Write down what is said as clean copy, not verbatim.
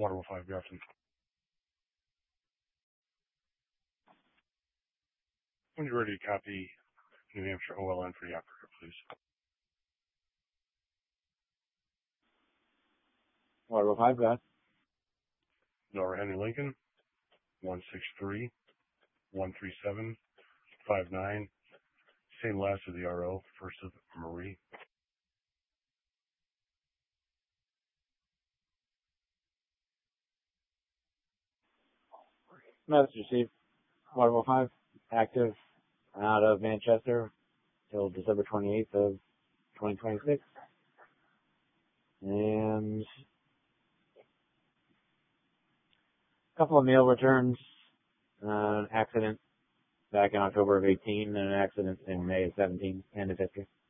Waterville 5 Grafton. When you're ready to copy New Hampshire OLN for the operator, please. Waterville 5 Grafton. Nora Henry Lincoln, 163-137-59. Same last of the RO, first of Marie. Message received. Waterville 5, active out of Manchester till December 28th of 2026. And a couple of mail returns, an accident back in October of 18 and an accident in May of 17, end of history.